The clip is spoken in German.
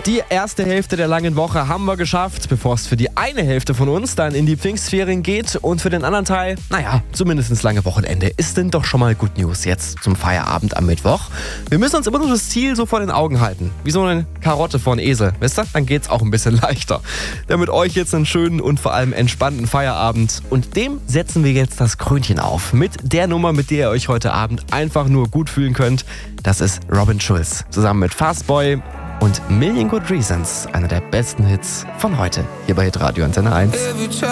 Die erste Hälfte der langen Woche haben wir geschafft, bevor es für die eine Hälfte von uns dann in die Pfingstferien geht. Und für den anderen Teil, zumindest ins lange Wochenende, ist denn doch schon mal Good News jetzt zum Feierabend am Mittwoch. Wir müssen uns immer nur das Ziel so vor den Augen halten, wie so eine Karotte vor einen Esel, wisst ihr? Dann geht's auch ein bisschen leichter. Damit euch jetzt einen schönen und vor allem entspannten Feierabend. Und dem setzen wir jetzt das Krönchen auf mit der Nummer, mit der ihr euch heute Abend einfach nur gut fühlen könnt. Das ist Robin Schulz zusammen mit Fastboy und Million Good Reasons, einer der besten Hits von heute hier bei Hitradio Antenne 1.